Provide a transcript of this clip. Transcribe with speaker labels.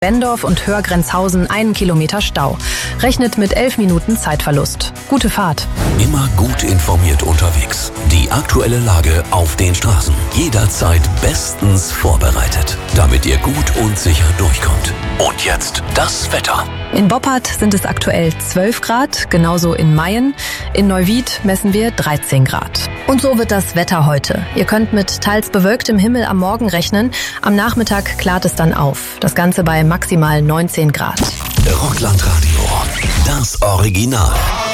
Speaker 1: Benndorf und Hörgrenzhausen 1 Kilometer Stau. Rechnet mit 11 Minuten Zeitverlust. Gute Fahrt.
Speaker 2: Immer gut informiert unterwegs. Die aktuelle Lage auf den Straßen. Jederzeit bestens vorbereitet, damit ihr gut und sicher durchkommt. Und jetzt das Wetter.
Speaker 1: In Boppard sind es aktuell 12 Grad, genauso in Mayen. In Neuwied messen wir 13 Grad. Und so wird das Wetter heute. Ihr könnt mit teils bewölktem Himmel am Morgen rechnen. Am Nachmittag klart es dann auf. Das Ganze bei maximal 19 Grad.
Speaker 2: Rockland Radio, das Original.